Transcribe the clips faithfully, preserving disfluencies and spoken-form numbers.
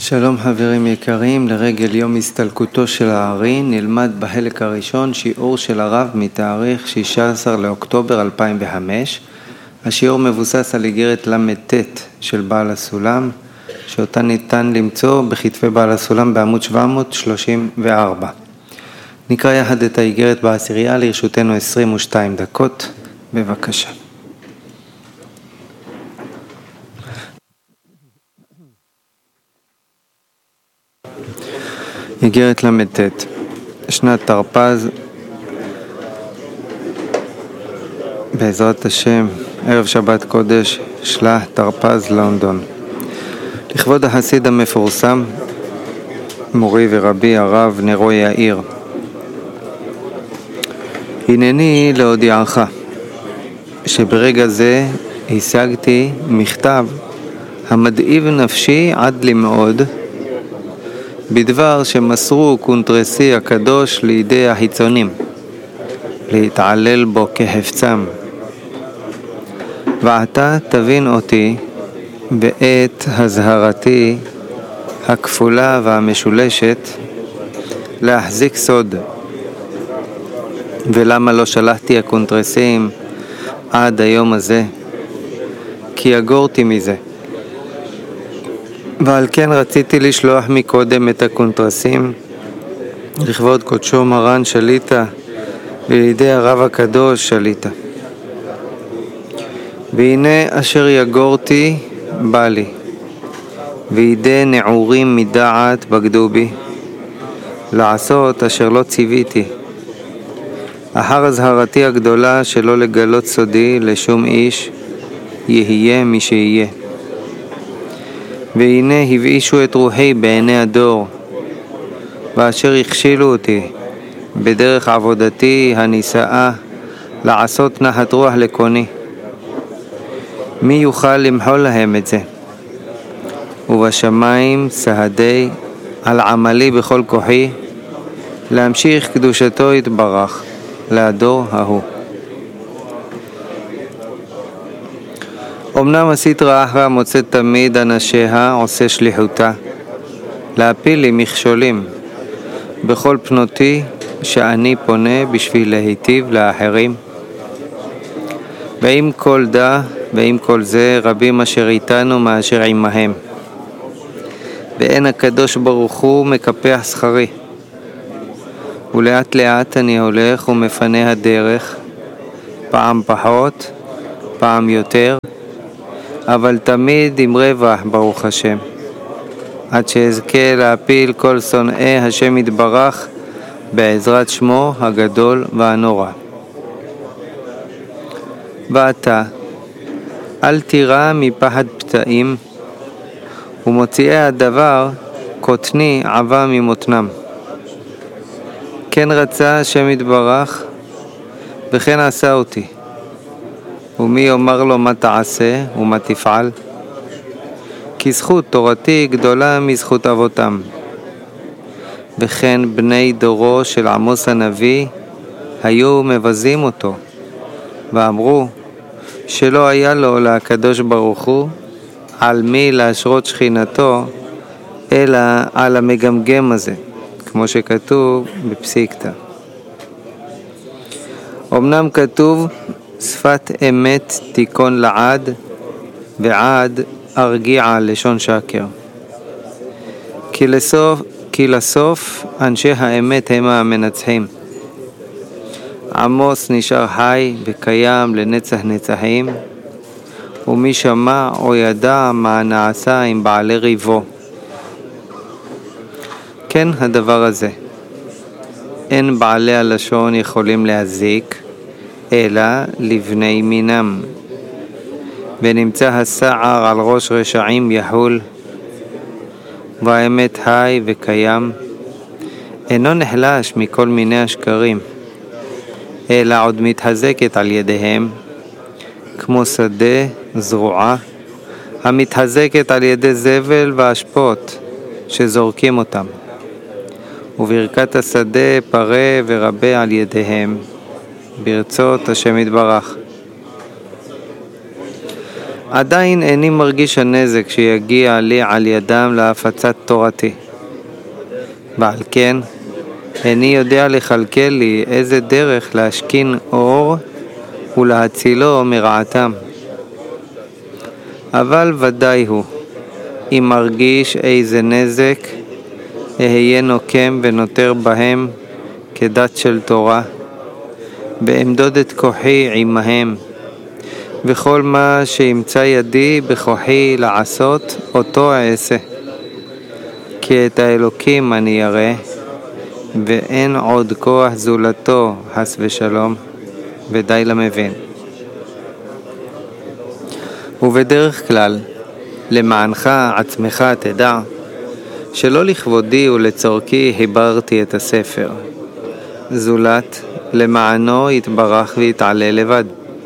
שלום חברים יקרים, לרגל יום הסתלקותו של הארי נלמד בחלק הראשון שיעור של הרב מתאריך שישה עשר לאוקטובר אלפיים וחמש. השיעור מבוסס על איגרת למ"ט של בעל הסולם, שאותה ניתן למצוא בכתבי בעל הסולם בעמוד שבע מאות שלושים וארבע. נקרא יחד את האיגרת בעשירייה, לרשותנו עשרים ושתיים דקות, בבקשה. איגרת למ"ט, שנת תרפ"ז, בעזרת השם, ערב שבת קודש, שלח תרפ"ז לונדון. לכבוד החסיד המפורסם, מורי ורבי הרב נרו יאיר. הנני להודיעך שברגע זה השגתי מכתב המדאיב נפשי עד למאוד, בדבר שמסרו קונטרסי הקדוש לידי החיצונים, להתעלל בו כחפצם. ועתה תבין אותי בעת הזהרתי הכפולה והמשולשת להחזיק סוד. ולמה לא שלחתי הקונטרסים עד היום הזה? כי אגורתי מזה. ועל כן רציתי לשלוח מקודם את הקונטרסים לכבוד קודשו מרן שליטה ולידי הרב הקדוש שליטה. והנה אשר יגורתי בא לי, וידי נעורים מדעת בגדו בי, לעשות אשר לא ציוויתי, אחר הזהרתי הגדולה שלא לגלות סודי לשום איש, יהיה מי שיהיה. והנה הבאישו את רוחי בעיני הדור, ואשר הכשילו אותי בדרך עבודתי הנישאה לעשות נחת רוח לקוני. מי יוכל למחול להם את זה? ובשמיים סהדי על עמלי בכל כוחי, להמשיך קדושתו יתברך לדור ההוא. אמנם הסטרא אחרא מוצאת תמיד אנשיה עושה שליחותה, להפיל לי מכשולים בכל פנותי שאני פונה בשביל להיטיב לאחרים. ועם כל דע ועם כל זה רבים אשר איתנו מאשר עמהם, ואין הקדוש ברוך הוא מקפח שכרי. ולאט לאט אני הולך ומפנה הדרך, פעם פחות פעם יותר, אבל תמיד עם רווח ברוך השם, עד שאזכה להפיל כל שונאי השם יתברך בעזרת שמו הגדול והנורא. ועתה אל תירא מפחד פתאים, ומוציאי הדבר קוטני עבה ממותנם. כן רצה השם יתברך וכן עשה אותי, ומי יאמר לו מה תעשה ומה תפעל? כי זכות תורתי גדולה מזכות אבותם. וכן בני דורו של עמוס הנביא היו מבזים אותו, ואמרו שלא היה לו לקדוש ברוך הוא על מי להשרות שכינתו, אלא על המגמגם הזה, כמו שכתוב בפסיקתא. אמנם כתוב שפת אמת תיקון לעד, ועד ארגיעה לשון שקר. כי לסוף, כי לסוף אנשי האמת הם המנצחים. עמוס נשאר חי וקיים לנצח נצחים, ומי שמע או ידע מה נעשה עם בעלי ריבו. כן הדבר הזה, אין בעלי הלשון יכולים להזיק, אלא לבני מינם. ונמצא הסער על ראש רשעים יחול, והאמת חי וקיים, אינו נחלש מכל מיני השקרים, אלא עוד מתחזקת על ידיהם, כמו שדה זרועה המתחזקת על ידי זבל ואשפות שזורקים אותם, וברכת השדה פרה ורבה על ידיהם, ברצות השם יתברך. עדיין איני מרגיש הנזק שיגיע לי על ידם להפצת תורתי. ועל כן, איני יודע לכלכל לי איזה דרך להשכין אור ולהצילו מרעתם. אבל ודאי הוא, אם מרגיש איזה נזק, אהיה נוקם ונותר בהם כדת של תורה, ואמדוד את כוחי עמהם, וכל מה שימצא ידי בכוחי לעשות, אותו אעשה. כי את האלוקים אני ירא, ואין עוד כוח זולתו, חס ושלום, ודי למבין. ובדרך כלל, למענך עצמך תדע, שלא לכבודי ולצורכי חיברתי את הספר, זולת למענו יתברך ויתעלה לבד.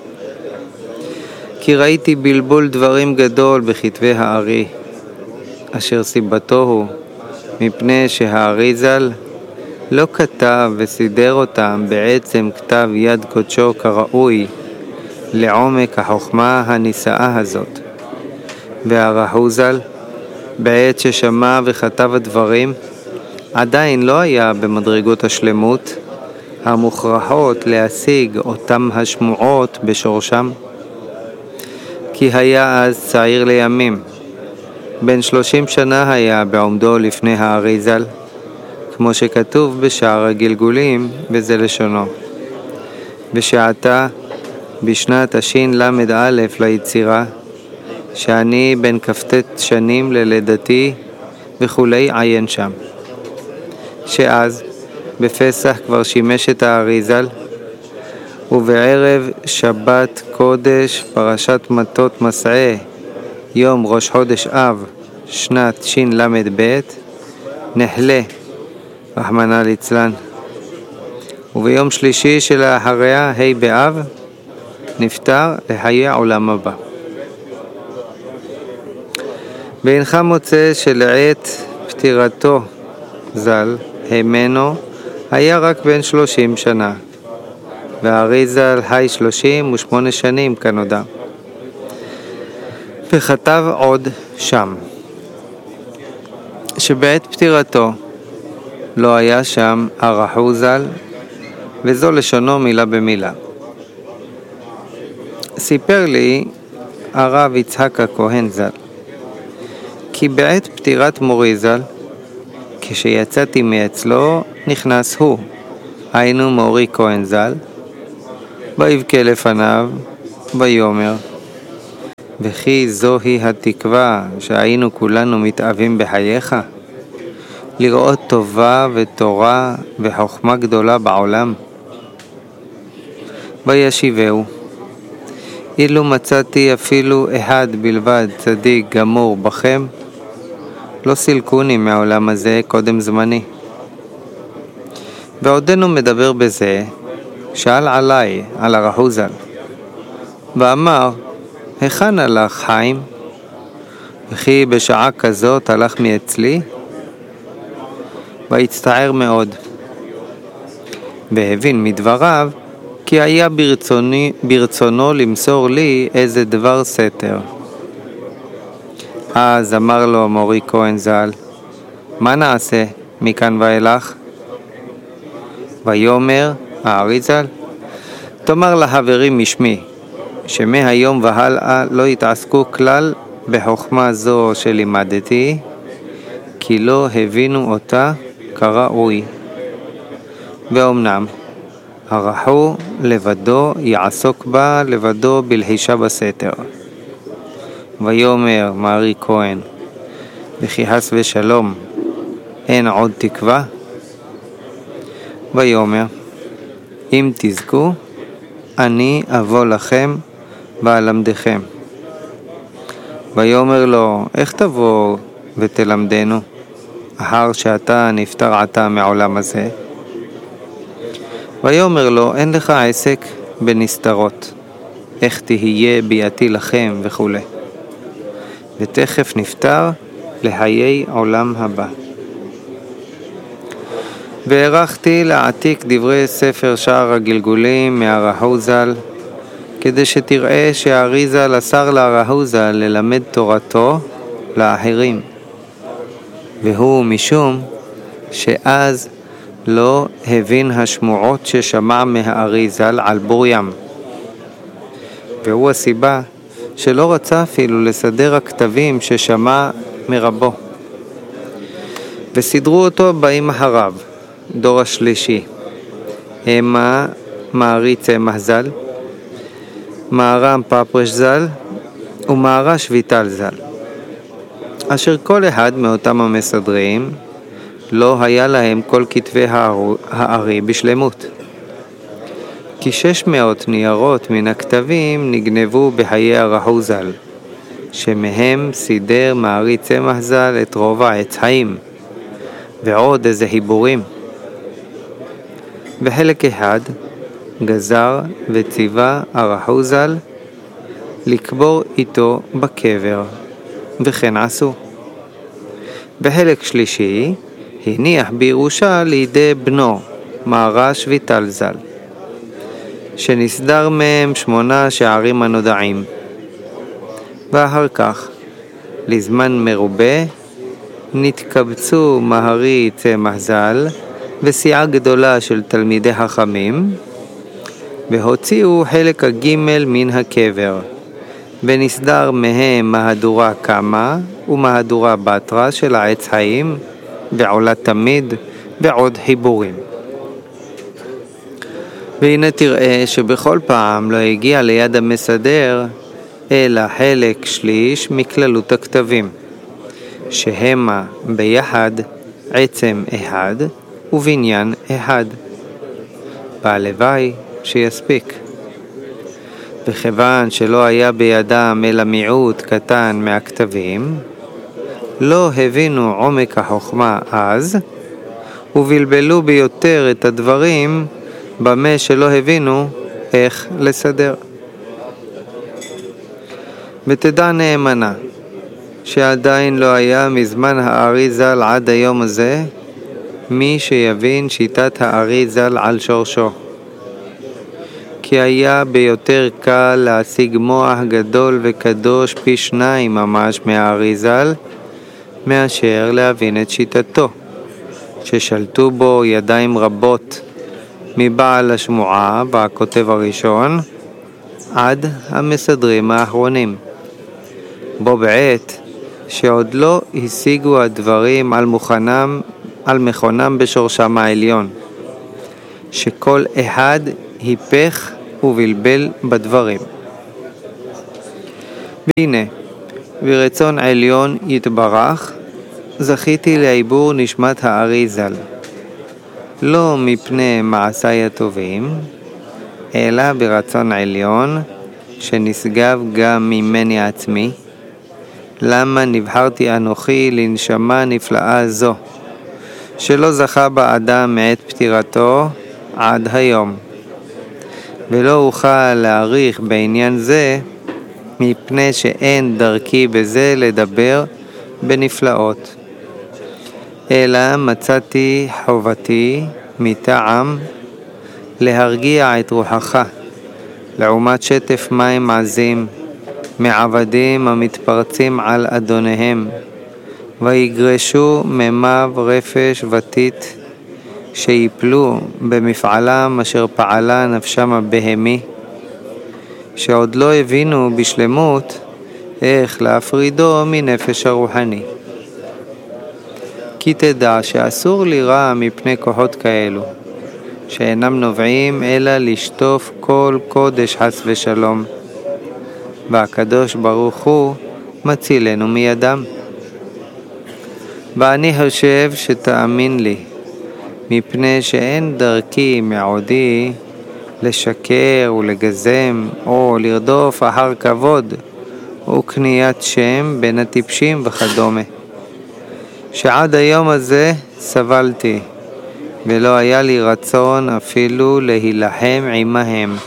כי ראיתי בלבול דברים גדול בכתבי הארי, אשר סיבתו הוא מפני שהארי ז"ל לא כתב וסידר אותם בעצם כתב יד קודשו כראוי לעומק החוכמה הנישאה הזאת. והרחו ז"ל בעת ששמע וכתב הדברים עדיין לא היה במדרגות השלמות המוכרחות להשיג אותם השמועות בשורשם, כי היה אז צעיר לימים, בן שלושים שנה היה בעומדו לפני הארי ז"ל, כמו שכתוב בשער הגלגולים, וזה לשונו. ושעתה בשנת השין למד א' ליצירה, שאני בן כ"ט שנים ללידתי וכולי עיין שם. שאז בפסח כבר שימש את הארי ז"ל, ובערב שבת קודש פרשת מטות מסעה יום ראש חודש אב שנת שין למד ב' נחלה רחמנא ליצלן, וביום שלישי שלאחריה ה' באב נפטר לחיי עולם הבא. ואינך מוצא שלעת פטירתו ז"ל הימנו היה רק בן שלושים שנה, והארי ז"ל חי שלושים ושמונה שנים כנודע. וכתב עוד שם שבעת פטירתו לא היה שם הרחו ז"ל, וזו לשונו מילה במילה. סיפר לי הרב יצחק הכהן ז"ל כי בעת פטירת מורי ז"ל, כשיצאתי מאצלו נכנס הוא, היינו מורי כהן ז"ל, ויבכה לפניו ויאמר, וכי זוהי התקווה שהיינו כולנו מתאווים בחייך, לראות טובה ותורה וחוכמה גדולה בעולם. וישיבהו, אילו מצאתי אפילו אחד בלבד צדיק גמור בכם, לא סילקוני מהעולם הזה קודם זמני. ועודנו מדבר בזה, שאל עליי, על הרחו ז"ל, ואמר, היכן הלך חיים? וכי בשעה כזאת הלך מאצלי? והצטער מאוד, והבין מדבריו כי היה ברצוני, ברצונו למסור לי איזה דבר סתר. אז אמר לו מורי כהן ז"ל, מה נעשה מכאן ואילך? ויאמר הארי ז"ל, תאמר לחברים משמי, שמהיום והלאה לא יתעסקו כלל בחוכמה זו שלימדתי, כי לא הבינו אותה כראוי. ואומנם הרחו לבדו יעסוק בה לבדו בלחישה בסתר. ויאמר מארי כהן, וכי חס ושלום אין עוד תקווה? ויאמר, אם תזכו אני אבוא לכם ואלמדכם. ויאמר לו, איך תבוא ותלמדנו אחר שאתה נפטר עתה מעולם הזה? ויאמר לו, אין לך עסק בנסתרות, איך תהיה ביאתי לכם וכו'. ותכף נפטר לחיי עולם הבא. והערכתי להעתיק דברי ספר שער הגלגולים מהרחו ז"ל, כדי שתראה שהאריזל אסר להרהוזל ללמד תורתו לאחרים, והוא משום שאז לא הבין השמועות ששמע מהאריזל על בור ים, והוא הסיבה שלא רצה אפילו לסדר הכתבים ששמע מרבו. וסידרו אותו באים אחריו, דור השלישי, המה מעריץ צמח ז"ל, מהר"ם פפרש ז"ל ומהר"ש ויטל ז"ל, אשר כל אחד מאותם המסדרים לא היה להם כל כתבי הארי בשלמות, כי שש מאות ניירות מן הכתבים נגנבו בחיי הרהו ז"ל, שמהם סידר מעריץ צמח ז"ל את רוב העץ חיים ועוד איזה חיבורים, וחלק אחד גזר וציווה הרהו ז"ל לקבור איתו בקבר, וכן עשו. וחלק שלישי הניח בירושה לידי בנו מהר"ש ויטל ז"ל, שנסדר מהם שמונה שערים הנודעים. ואחר כך לזמן מרובה נתקבצו מהרי צמח ז"ל וסיעה גדולה של תלמידי חכמים, והוציאו חלק הגימל מן הקבר, ונסדר מהם מהדורה קמה ומהדורה בתרה של העץ חיים ועולה תמיד ועוד חיבורים. והנה תראה שבכל פעם לא הגיע ליד המסדר אלא חלק שליש מכללות הכתבים, שהמה ביחד עצם אחד ובניין אחד. והלוואי שיספיק. וכיוון שלא היה בידם אלא מיעוט קטן מהכתבים, לא הבינו עומק החוכמה אז, ובלבלו ביותר את הדברים במה שלא הבינו איך לסדר. ותדע נאמנה שעדיין לא היה מזמן הארי ז"ל עד היום הזה מי שיבין שיטת הארי ז"ל על שורשו, כי היה ביותר קל להשיג מוח גדול וקדוש פי שניים ממש מהארי ז"ל מאשר להבין את שיטתו, ששלטו בו ידיים רבות מבעל השמועה והכותב הראשון עד המסדרים האחרונים, בו בעת שעוד לא השיגו הדברים על מוכנם, על מכונם בשורשם העליון, שכל אחד היפך ובלבל בדברים. והנה, ברצון עליון יתברך, זכיתי לעיבור נשמת הארי ז"ל, לא מפני מעשיי הטובים, אלא ברצון עליון שנשגב גם ממני עצמי, למה נבחרתי אנוכי לנשמה נפלאה זו, שלא זכה בה אדם מעת פטירתו עד היום, ולא אוכל להעריך בעניין זה, מפני שאין דרכי בזה לדבר בנפלאות, אלא מצאתי חובתי מטעם להרגיע את רוחך, לעומת שטף מים עזים מעבדים המתפרצים על אדוניהם, ויגרשו ממיו רפש ותית, שיפלו במפעלם אשר פעלה נפשם הבהמי, שעוד לא הבינו בשלמות איך להפרידו מנפש הרוחני. כי תדע שאסור לירא מפני כוחות כאלו, שאינם נובעים אלא לשטוף כל קודש חס ושלום, והקדוש ברוך הוא מצילנו מידם. ואני חושב שתאמין לי, מפני שאין דרכי מעודי לשקר ולגזם או לרדוף אחר כבוד וקניית שם בין הטיפשים וכדומה, שעד היום הזה סבלתי ולא היה לי רצון אפילו להילחם עמהם.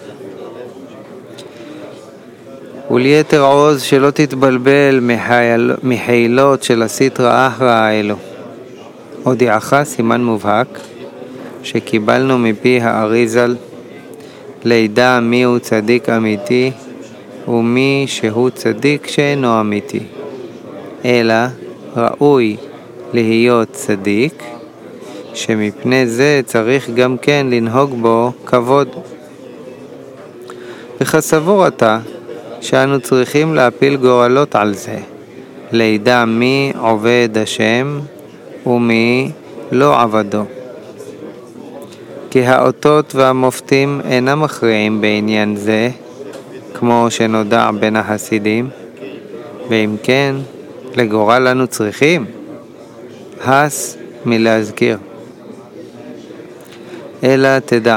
וליתר עוז שלא תתבלבל מחיל, מחילות של הסטרא אחרא האלו. הודיעך סימן מובהק שקיבלנו מפי הארי ז"ל, לידע מי הוא צדיק אמיתי ומי שהוא צדיק שאינו אמיתי, אלא ראוי להיות צדיק, שמפני זה צריך גם כן לנהוג בו כבוד. וכסבור אתה שאנו צריכים להפיל גורלות על זה, לידע מי עובד השם ומי לא עבדו. כי האותות והמופתים אינם מכריעים בעניין זה, כמו שנודע בין החסידים, ואם כן, לגורל לנו צריכים, הס מלהזכיר. אלא תדע,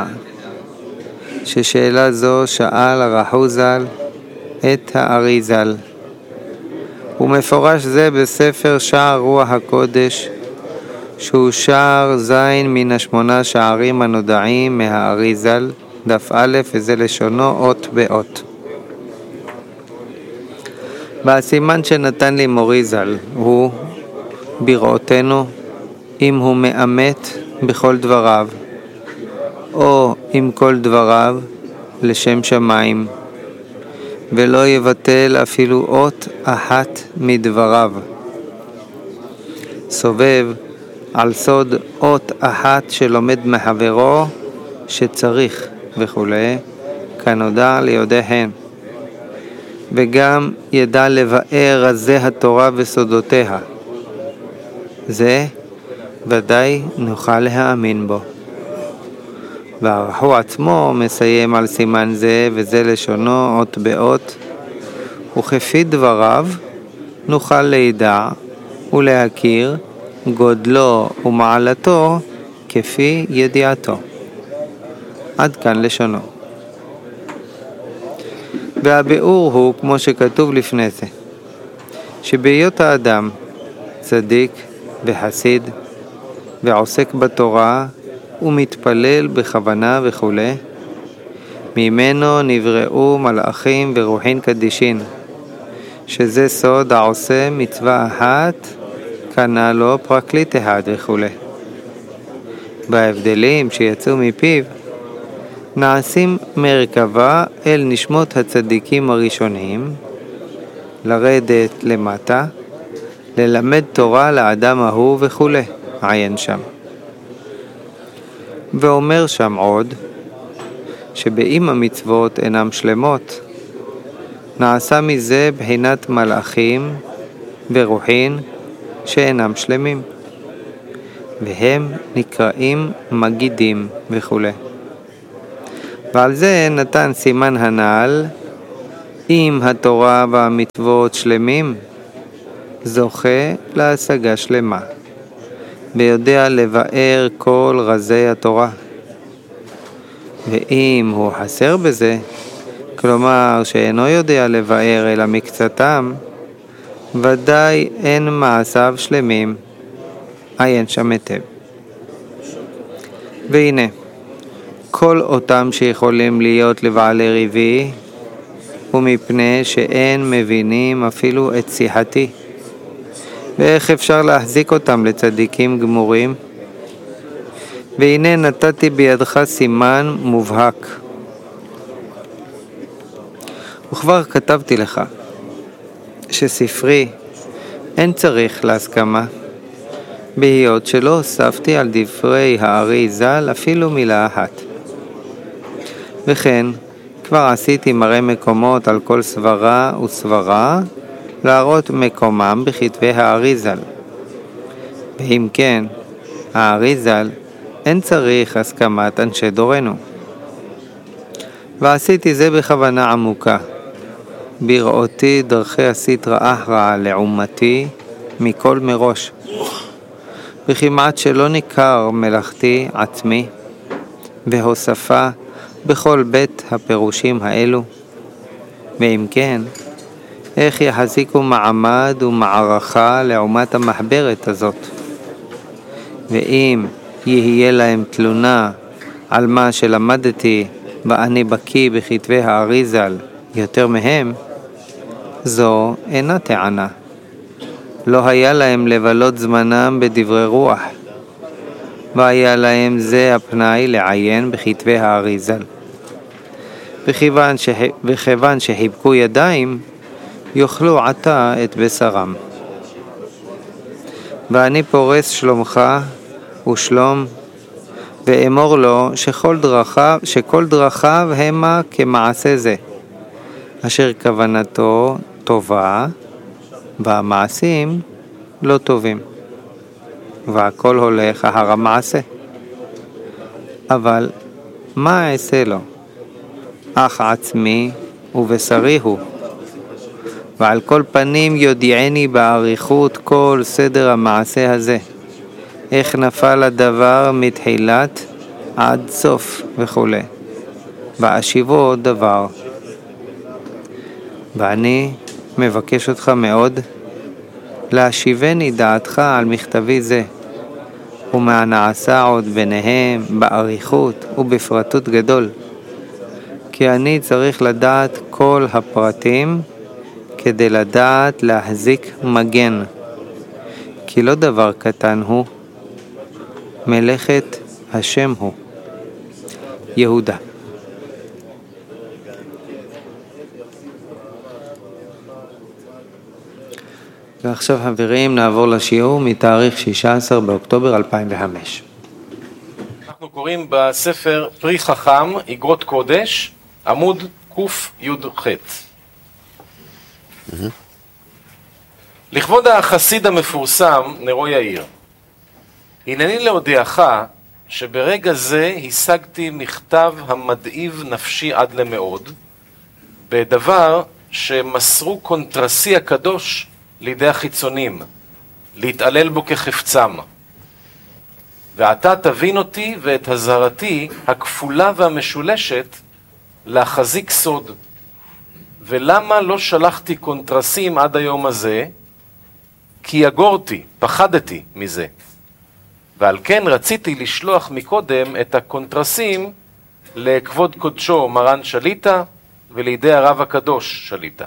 ששאלה זו שאל הרחוזל את האריזל, ומפורש זה בספר שער רוח הקודש, שהוא שער זין מן השמונה שערים הנודעים מהאריזל, דף א', וזה לשונו אות באות. והסימן שנתן לי מוריזל הוא בראותנו, אם הוא מאמת בכל דבריו, או עם כל דבריו לשם שמיים, ולא יבטל אפילו אות אחת מדבריו. סובב על סוד אות אחת שלומד מחברו שצריך וכו', כנודע ליודעיהן. וגם ידע לבאר רזי התורה וסודותיה. זה ודאי נוכל להאמין בו. והרחו עצמו מסיים על סימן זה, וזה לשונו אות באות, וכפי דבריו נוכל לידע ולהכיר גודלו ומעלתו כפי ידיעתו. עד כאן לשונו. והביאור הוא כמו שכתוב לפני זה, שבהיות האדם צדיק וחסיד ועוסק בתורה ומתפלל בכוונה וכו', ממנו נבראו מלאכים ורוחין קדישין, שזה סוד העושה מצווה אחת, קנה לו פרקליט אחד וכו'. בהבדלים שיצאו מפיו, נעשים מרכבה אל נשמות הצדיקים הראשונים, לרדת למטה, ללמד תורה לאדם ההוא וכו', עיין שם. ואומר שם עוד, שבאם המצוות אינם שלמות, נעשה מזה בחינת מלאכים ורוחין שאינם שלמים, והם נקראים מגידים וכו'. ועל זה נתן סימן הנעל, אם התורה והמצוות שלמים, זוכה להשגה שלמה, ויודע לבאר כל רזי התורה. ואם הוא חסר בזה, כלומר שאינו יודע לבאר אלא מקצתם, ודאי אין מעשיו שלמים, עיין שם היטב. והנה, כל אותם שיכולים להיות לבעלי ריבי, ומפני שאין מבינים אפילו את שיחתי. ואיך אפשר להחזיק אותם לצדיקים גמורים? והנה נתתי בידך סימן מובהק. וכבר כתבתי לך, שספרי אין צריך להסכמה, בהיות שלא הוספתי על דברי הארי ז"ל אפילו מילה אחת. וכן, כבר עשיתי מראה מקומות על כל סברה וסברה, להראות מקומם בכתבי הארי ז"ל. ואם כן, הארי ז"ל אין צריך הסכמת אנשי דורנו. ועשיתי זה בכוונה עמוקה, בראותי דרכי הסטרא אחרא לעומתי מכל מראש, וכמעט שלא ניכר מלאכתי עצמי והוספה בכל בית הפירושים האלו. ואם כן, איך יחזיקו מעמד ומערכה לעומת המחברת הזאת? ואם יהיה להם תלונה על מה שלמדתי ואני בקיא בכתבי הארי ז"ל יותר מהם, זו אינה טענה. לא היה להם לבלות זמנם בדברי רוח, והיה להם זה הפנאי לעיין בכתבי הארי ז"ל. וכיוון, שה... וכיוון שהיבקו ידיים, יאכלו עתה את בשרם. ואני פורס שלומך ושלום, ואמור לו שכל דרכיו, שכל דרכיו המה כמעשה זה, אשר כוונתו טובה, והמעשים לא טובים, והכל הולך אחר המעשה. אבל מה אעשה לו? אך עצמי ובשרי הוא, ועל כל פנים יודיעני באריכות כל סדר המעשה הזה, איך נפל הדבר מתחילת עד סוף וכו', ואשיבו דבר. ואני מבקש אותך מאוד להשיבני דעתך על מכתבי זה, ומה נעשה עוד ביניהם באריכות ובפרטות גדול, כי אני צריך לדעת כל הפרטים כדי לדעת להחזיק מגן, כי לא דבר קטן הוא, מלאכת השם הוא. יהודה. ועכשיו חברים נעבור לשיעור מתאריך שישה עשר באוקטובר אלפיים וחמש. אנחנו קוראים בספר פרי חכם, אגרות קודש, עמוד ק"י"ח. Mm-hmm. לכבוד החסיד המפורסם נרו יאיר, הנני להודיעך שברגע זה השגתי מכתב המדאיב נפשי עד למאוד, בדבר שמסרו קונטרסי הקדוש לידי החיצונים, להתעלל בו כחפצם. ועתה תבין אותי ואת הזהרתי הכפולה והמשולשת להחזיק סוד. ולמה לא שלחתי קונטרסים עד היום הזה? כי יגורתי, פחדתי מזה. ועל כן רציתי לשלוח מקודם את הקונטרסים לכבוד קודשו מרן שליטה ולידי הרב הקדוש שליטה.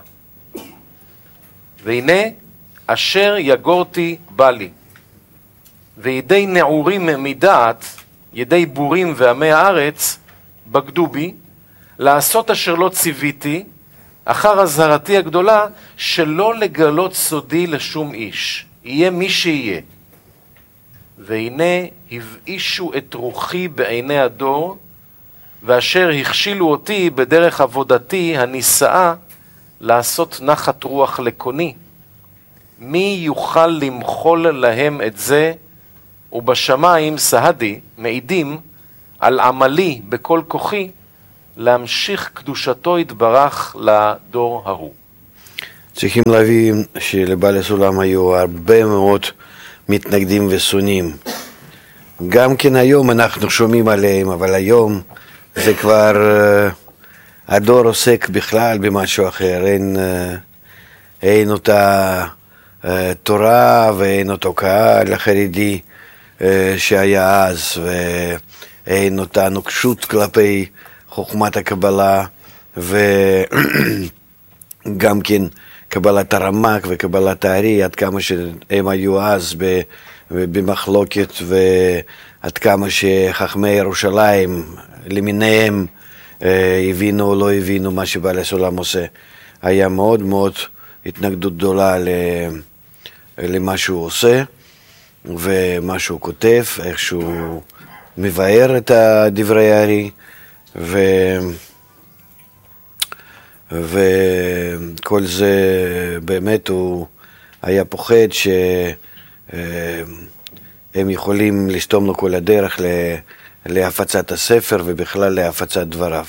והנה אשר יגורתי בא לי, וידי נעורים מדעת, ידי בורים ועמי הארץ, בגדו בי, לעשות אשר לא ציוויתי, אחר הזהרתי הגדולה, שלא לגלות סודי לשום איש, יהיה מי שיהיה. והנה הבאישו את רוחי בעיני הדור, ואשר הכשילו אותי בדרך עבודתי הנישאה, לעשות נחת רוח לקוני. מי יוכל למחול להם את זה, ובשמיים סהדי, מעידים, על עמלי בכל כוחי, להמשיך קדושתו יתברך לדור ההוא. צריכים להבין שלבעל הסולם היו הרבה מאוד מתנגדים ושונאים. גם כן היום אנחנו שומעים עליהם, אבל היום זה כבר, הדור עוסק בכלל במשהו אחר. אין, אין אותה תורה ואין אותו קהל החרדי שהיה אז, ואין אותה נוקשות כלפי חוכמת הקבלה, וגם כן קבלת הרמ"ק וקבלת הארי, עד כמה שהם היו אז במחלוקת, ועד כמה שחכמי ירושלים למיניהם הבינו או לא הבינו מה שבעל הסולם עושה. היה מאוד מאוד התנגדות גדולה למה שהוא עושה ומה שהוא כותב, איך שהוא מבאר את דברי הארי, ו... וכל זה באמת הוא היה פוחד שהם יכולים לסתום לו כל הדרך להפצת הספר ובכלל להפצת דבריו.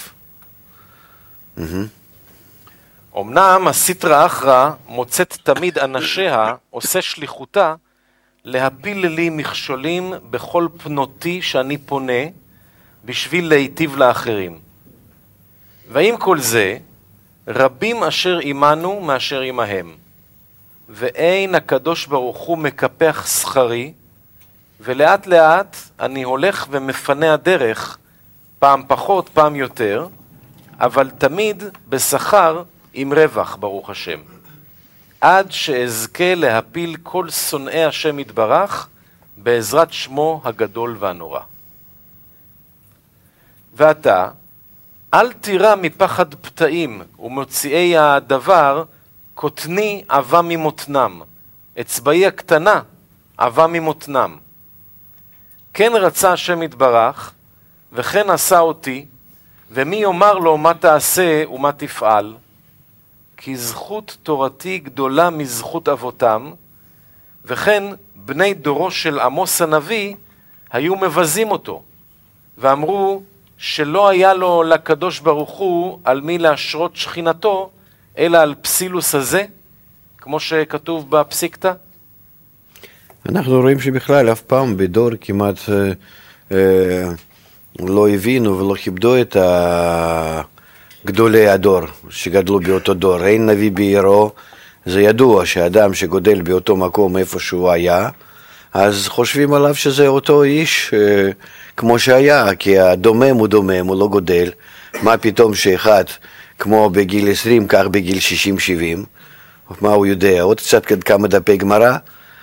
אמנם הסטרא אחרא מוצאת תמיד אנשיה, עושה שליחותה, להפיל לי מכשולים בכל פנותי שאני פונה, בשביל להיטיב לאחרים. ועם כל זה, רבים אשר עמנו מאשר עמהם. ואין הקדוש ברוך הוא מקפח שכרי, ולאט לאט אני הולך ומפנה הדרך, פעם פחות, פעם יותר, אבל תמיד בשכר עם רווח, ברוך השם. עד שאזכה להפיל כל שונאי השם יתברך, בעזרת שמו הגדול והנורא. ועתה, אל תירא מפחד פתאים ומוציאי הדבר, קוטני עבה ממותנם, אצבעי הקטנה עבה ממותנם. כן רצה השם יתברך, וכן עשה אותי, ומי יאמר לו מה תעשה ומה תפעל? כי זכות תורתי גדולה מזכות אבותם, וכן בני דורו של עמוס הנביא היו מבזים אותו, ואמרו שלא היה לו לקדוש ברוך הוא על מי להשרות שכינתו, אלא על פסילוס הזה, כמו שכתוב בפסיקתא. אנחנו רואים שבכלל אף פעם בדור כמעט אה, אה, לא הבינו ולא כיבדו את גדולי הדור שגדלו באותו דור. אין נביא בעירו, זה ידוע שאדם שגודל באותו מקום איפה שהוא היה, אז חושבים עליו שזה אותו איש אה, כמו שהיה, כי הדומם הוא דומם, הוא לא גודל. מה פתאום שאחד כמו בגיל עשרים כך בגיל שישים שבעים, מה הוא יודע? עוד קצת כמה דפי גמרא,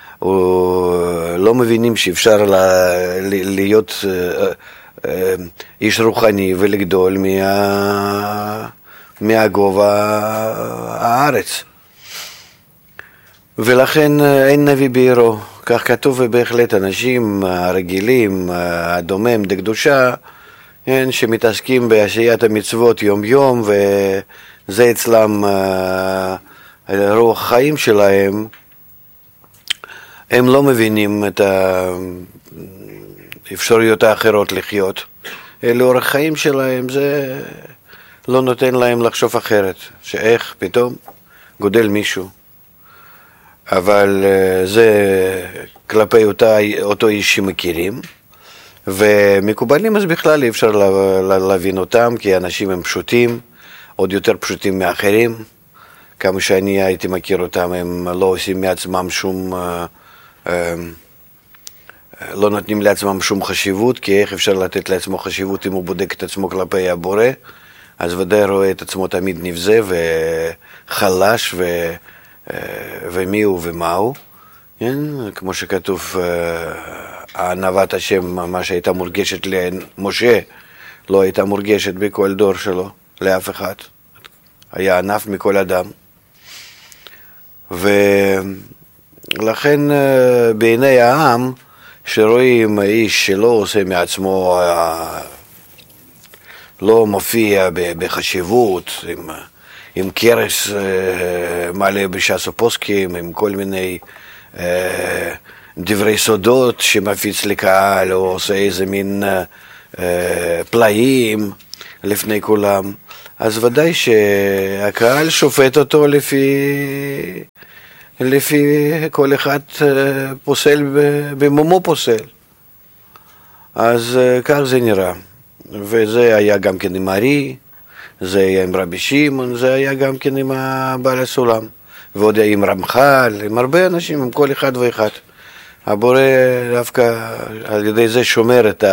לא מבינים שאפשר להיות איש רוחני ולגדול מה... מהגובה הארץ. ולכן אין נביא בעירו. כך כתוב, ובהחלט אנשים הרגילים, הדומם דקדושה, שמתעסקים בעשיית המצוות יום יום, וזה אצלם רוח החיים שלהם, הם לא מבינים את האפשרויות האחרות לחיות. לאורח חיים שלהם זה לא נותן להם לחשוב אחרת, שאיך פתאום גודל מישהו. אבל זה כלפי אותה, אותו איש שמכירים, ומקובלים אז בכלל אי אפשר להבין אותם, כי אנשים הם פשוטים, עוד יותר פשוטים מאחרים. כמה שאני הייתי מכיר אותם, הם לא עושים מעצמם שום, לא נותנים לעצמם שום חשיבות, כי איך אפשר לתת לעצמו חשיבות אם הוא בודק את עצמו כלפי הבורא? אז ודאי רואה את עצמו תמיד נבזה וחלש ו... ומי הוא ומה הוא, כן? כמו שכתוב, ענוות השם, מה שהייתה מורגשת למשה, לא הייתה מורגשת בכל דור שלו, לאף אחד. היה ענף מכל אדם. ולכן בעיני העם, שרואים איש שלא עושה מעצמו, לא מופיע בחשיבות, עם... עם קרס מלא בש"ס הפוסקים, עם כל מיני אה, דברי סודות שמפיץ לקהל, או עושה איזה מין אה, פלאים לפני כולם, אז ודאי שהקהל שופט אותו לפי, לפי כל אחד פוסל במומו פוסל. אז כך זה נראה. וזה היה גם כן עם ארי, זה היה עם רבי שמעון, זה היה גם כן עם בעל הסולם, ועוד עם רמח"ל, עם הרבה אנשים, עם כל אחד ואחד. הבורא דווקא על ידי זה שומר את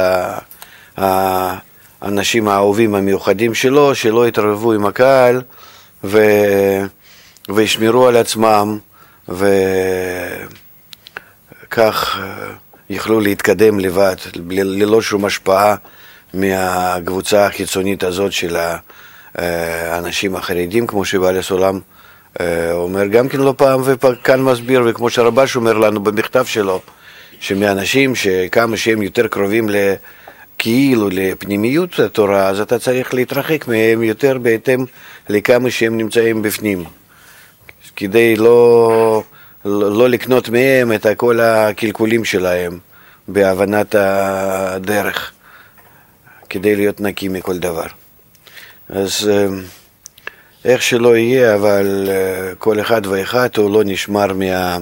האנשים האהובים המיוחדים שלו, שלא יתרבו עם הקהל ו... וישמרו על עצמם, וכך יכלו להתקדם לבד, ללא שום השפעה מהקבוצה החיצונית הזאת של האנשים החרדים, כמו שבעל הסולם אומר גם כן לא פעם וכאן מסביר, וכמו שהרב"ש אומר לנו במכתב שלו, שמאנשים שכמה שהם יותר קרובים כאילו לפנימיות התורה, אז אתה צריך להתרחק מהם יותר בהתאם לכמה שהם נמצאים בפנים, כדי לא, לא לקנות מהם את כל הקלקולים שלהם בהבנת הדרך, כדי להיות נקי מכל דבר. אז איך שלא יהיה, אבל כל אחד ואחד הוא לא נשמר מה,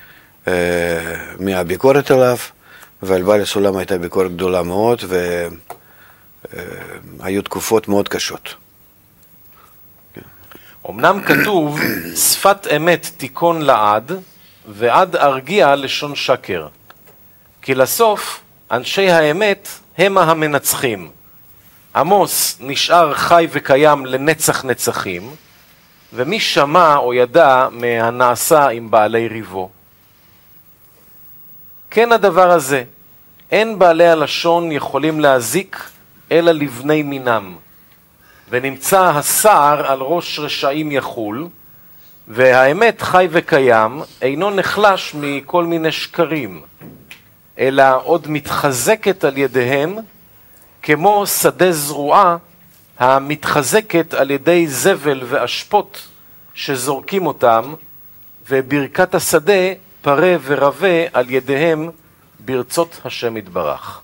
מהביקורת עליו, ועל בעל הסולם הייתה ביקורת גדולה מאוד, והיו תקופות מאוד קשות. אמנם כתוב, שפת אמת תיקון לעד, ועד ארגיע לשון שקר. כי לסוף, אנשי האמת הם המנצחים. עמוס נשאר חי וקיים לנצח נצחים, ומי שמע או ידע מהנעשה עם בעלי ריבו. כן הדבר הזה, אין בעלי הלשון יכולים להזיק אלא לבני מינם, ונמצא השר על ראש רשעים יחול, והאמת חי וקיים, אינו נחלש מכל מיני שקרים, אלא עוד מתחזקת על ידיהם, כמו שדה זרועה המתחזקת על ידי זבל ואשפות שזורקים אותם, וברכת השדה פרה ורבה על ידיהם ברצות השם יתברך.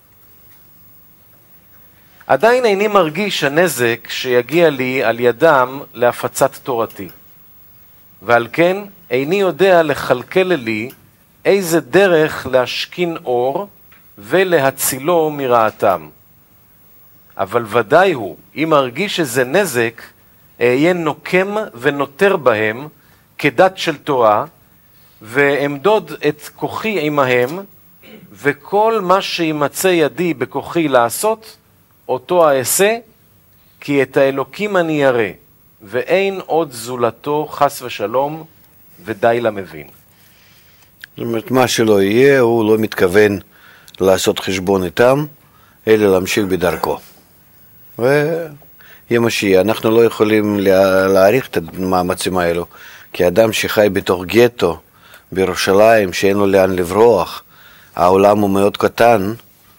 עדיין איני מרגיש הנזק שיגיע לי על ידם להפצת תורתי, ועל כן איני יודע לחלקל לי איזה דרך להשכין אור ולהצילו מרעתם. אבל ודאי הוא, אם ארגיש איזה נזק, אהיה נוקם ונותר בהם כדת של תורה, ואמדוד את כוחי עמהם, וכל מה שימצא ידי בכוחי לעשות, אותו אעשה, כי את האלוקים אני ירא, ואין עוד זולתו חס ושלום, ודי למבין. זאת אומרת, מה שלא יהיה, הוא לא מתכוון לעשות חשבון איתם, אלא להמשיך בדרכו. ויהיה מה שיהיה. אנחנו לא יכולים להעריך את המאמצים האלו, כי אדם שחי בתוך גטו, בירושלים, שאין לו לאן לברוח, העולם הוא מאוד קטן,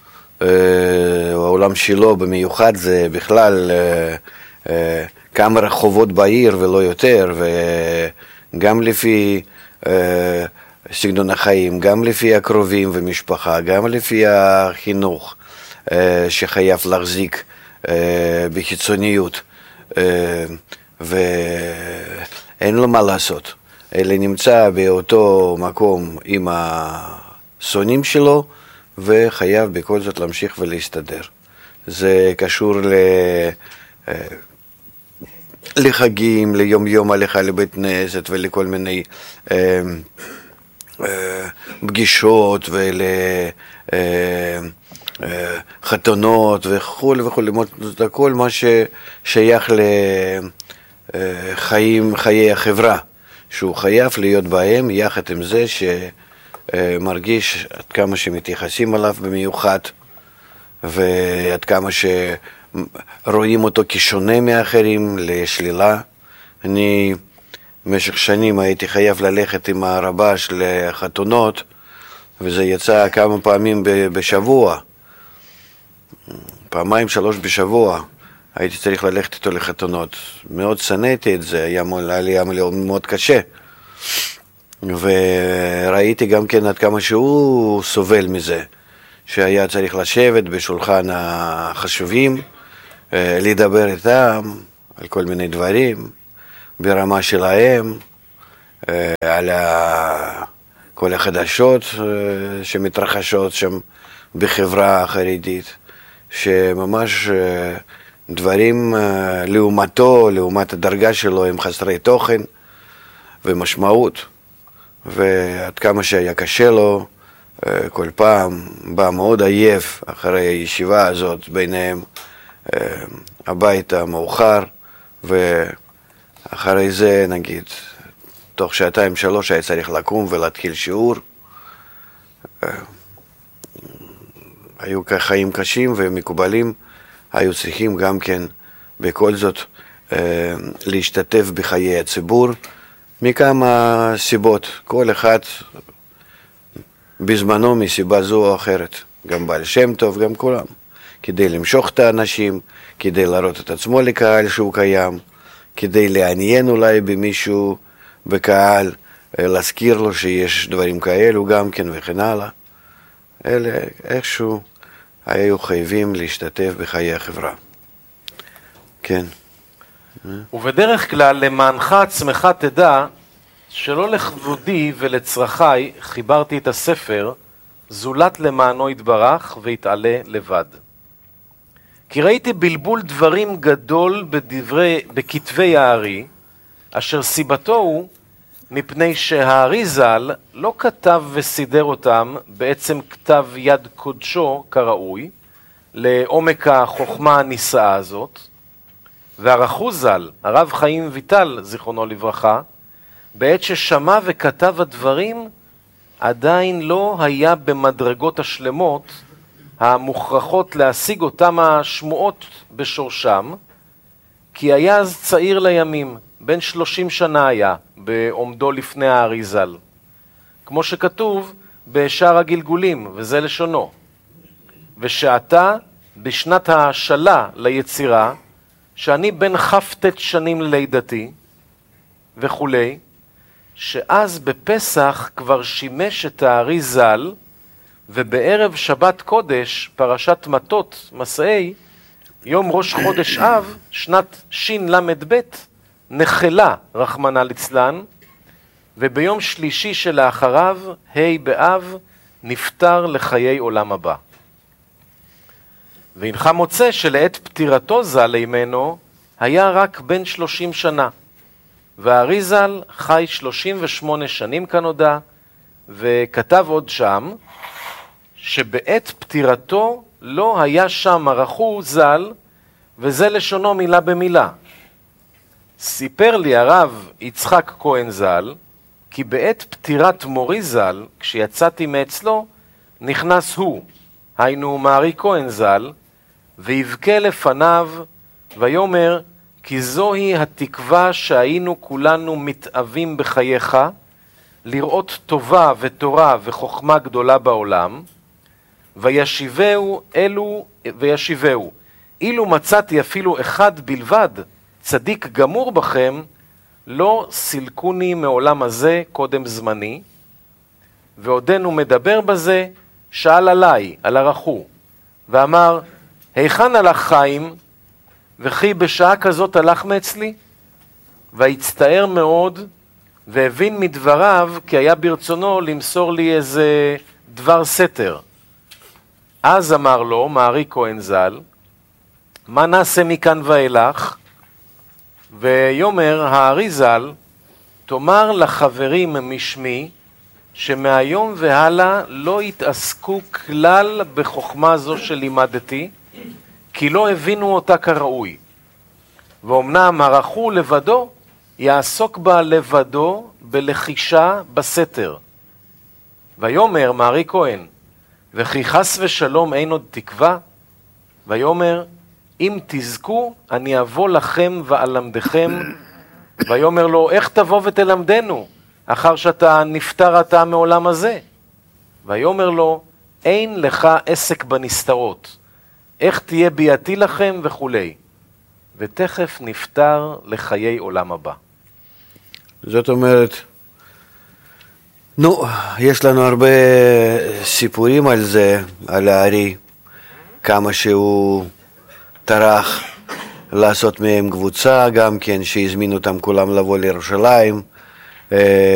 העולם שלו במיוחד זה בכלל כמה רחובות בעיר ולא יותר, וגם לפי סגנון החיים, גם לפי הקרובים ומשפחה, גם לפי החינוך שחייב להחזיק בחיצוניות, ואין לו מה לעשות, אלא נמצא באותו מקום עם השונאים שלו, וחייב בכל זאת להמשיך ולהסתדר. זה קשור ל... לחגים, ליום יום הליכה לבית כנסת ולכל מיני אה, אה, פגישות ולחתונות וכו' וכו'. זה הכל מה ששייך לחיים, חיי החברה, שהוא חייב להיות בהם, יחד עם זה שמרגיש עד כמה שמתייחסים עליו במיוחד, ועד כמה שרואים אותו כשונה מאחרים, לשלילה. אני במשך שנים הייתי חייב ללכת עם הרבש לחתונות, וזה יצא כמה פעמים בשבוע, פעמיים שלוש בשבוע הייתי צריך ללכת איתו לחתונות. מאוד שנאתי את זה, היה לי מאוד קשה, וראיתי גם כן עד כמה שהוא סובל מזה, שהיה צריך לשבת בשולחן החשובים, לדבר איתם על כל מיני דברים ברמה שלהם, על כל החדשות שמתרחשות שם בחברה החרדית, שממש דברים לעומתו, לעומת הדרגה שלו, הם חסרי תוכן ומשמעות, ועד כמה שהיה קשה לו, כל פעם בא מאוד עייף אחרי הישיבה הזאת ביניהם הביתה מאוחר, ואחרי זה נגיד תוך שעתיים שלוש היה צריך לקום ולהתחיל שיעור. היו חיים קשים ומקובלים, היו צריכים גם כן בכל זאת להשתתף בחיי הציבור מכמה סיבות, כל אחד בזמנו מסיבה זו או אחרת, גם בעל שם טוב, גם כולם, כדי למשוך את האנשים, כדי להראות את עצמו לקהל שהוא קיים, כדי לעניין אולי במישהו בקהל, להזכיר לו שיש דברים כאלו גם כן וכן הלאה. אלה איכשהו היו חייבים להשתתף בחיי החברה. כן. ובדרך כלל למענך עצמך תדע שלא לכבודי ולצרכי חיברתי את הספר, זולת למענו יתברך ויתעלה לבד. כי ראיתי בלבול דברים גדול בדברי, בכתבי הארי, אשר סיבתו הוא מפני שהארי ז"ל לא כתב וסידר אותם בעצם כתב יד קודשו כראוי, לעומק החוכמה הנישאה הזאת, והרחוז ז"ל, הרב חיים ויטל, זיכרונו לברכה, בעת ששמע וכתב הדברים, עדיין לא היה במדרגות השלמות המוכרחות להשיג אותם השמועות בשורשם, כי היה אז צעיר לימים, בן שלושים שנה היה, בעומדו לפני האריזל. כמו שכתוב בשאר הגלגולים, וזה לשונו. ושעתה, בשנת ההשלה ליצירה, שאני בן חפת שנים ללידתי, וכולי, שאז בפסח כבר שימש את האריזל, ובערב שבת קודש, פרשת מטות, מסעי, יום ראש חודש אב, שנת שין למד בית, נחלה רחמנא ליצלן, וביום שלישי שלאחריו, ה' באב, נפטר לחיי עולם הבא. והנך מוצא שלעת פטירתו ז"ל לימנו, היה רק בן שלושים שנה, והאריזל חי שלושים ושמונה שנים כנודע, וכתב עוד שם, שבעת פטירתו לא היה שם ערכו ז"ל, וזה לשונו מילה במילה. סיפר לי הרב יצחק כהן ז"ל, כי בעת פטירת מורי ז"ל, כשיצאתי מאצלו, נכנס הוא, היינו מארי כהן ז"ל, ויבכה לפניו, ויאמר, כי זוהי התקווה שהיינו כולנו מתאבים בחייך, לראות טובה ותורה וחוכמה גדולה בעולם, וישיבהו אלו וישיבהו. אילו מצאתי אפילו אחד בלבד, צדיק גמור בכם, לא סילקוני מעולם הזה קודם זמני, ועודנו מדבר בזה, שאל עליי, על הרחו, ואמר, היכן הלך חיים, וכי בשעה כזאת הלך מאצלי? והצטער מאוד, והבין מדבריו, כי היה ברצונו למסור לי איזה דבר סתר. אז אמר לו, מארי כהן ז"ל, מה נעשה מכאן ואילך? ויאמר הארי ז"ל, תאמר לחברים משמי, שמהיום והלאה לא יתעסקו כלל בחוכמה זו שלימדתי, כי לא הבינו אותה כראוי. ואומנם הרחו לבדו, יעסוק בה לבדו בלחישה בסתר. ויאמר מארי כהן, וכי חס ושלום אין עוד תקווה? ויאמר, אם תזכו, אני אבוא לכם ואלמדכם. ויאמר לו, איך תבוא ותלמדנו, אחר שאתה נפטר אתה מעולם הזה? ויאמר לו, אין לך עסק בנסתרות, איך תהיה ביאתי לכם וכולי. ותכף נפטר לחיי עולם הבא. זאת אומרת, נו, יש לנו הרבה סיפורים על זה, על הארי, כמה שהוא טרח לעשות מהם קבוצה, גם כן שהזמינו אותם כולם לבוא לירושלים,